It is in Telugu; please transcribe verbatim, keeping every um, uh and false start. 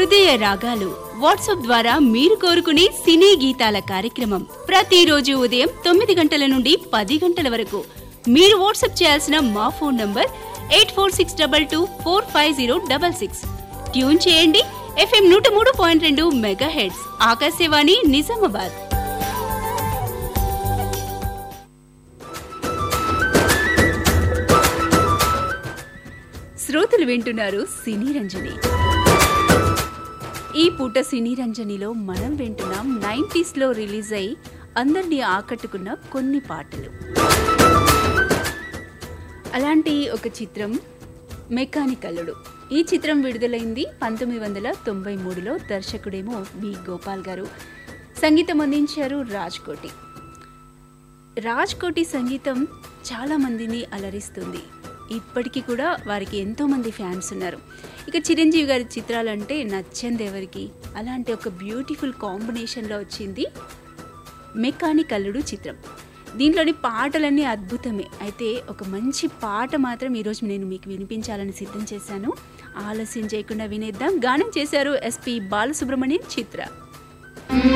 హృదయ రాగాలు వాట్సాప్ ద్వారా మీరు కోరుకునే సినీ గీతాల కార్యక్రమం ప్రతిరోజు ఉదయం తొమ్మిది గంటల నుండి పది గంటల వరకు మీరు వాట్సాప్ చేయాల్సిన మా phone number eight four six double two four five zero double six. Tune చేయండి ఎఫ్ఎం నూట మూడు పాయింట్ రెండు మెగా హెడ్స్ ఆకాశవాణి నిజామాబాద్. శ్రోతలు వింటున్నారు సినీ రంజని. ఈ పూట సినీ రంజనిలో మనం వింటున్నాం నైంటీస్ లో రిలీజ్ అయి అందరినీ ఆకట్టుకున్న కొన్ని పాటలు. అలాంటి ఒక చిత్రం మెకానిక్ అల్లుడు. ఈ చిత్రం విడుదలైంది పంతొమ్మిది వందల తొంభై మూడులో. దర్శకుడేమో బి గోపాల్ గారు, సంగీతం అందించారు రాజ్ కోటి. రాజ్ కోటి సంగీతం చాలా మందిని అలరిస్తుంది. ఇప్పటికీ కూడా వారికి ఎంతో మంది ఫ్యాన్స్ ఉన్నారు. ఇక చిరంజీవి గారి చిత్రాలంటే నచ్చంది ఎవరికి. అలాంటి ఒక బ్యూటిఫుల్ కాంబినేషన్లో వచ్చింది మెకానిక్ అల్లుడు చిత్రం. దీంట్లోని పాటలన్నీ అద్భుతమే. అయితే ఒక మంచి పాట మాత్రం ఈరోజు నేను మీకు వినిపించాలని సిద్ధం చేశాను. ఆలస్యం చేయకుండా వినేద్దాం. గానం చేశారు ఎస్పి బాలసుబ్రహ్మణ్యం, చిత్ర.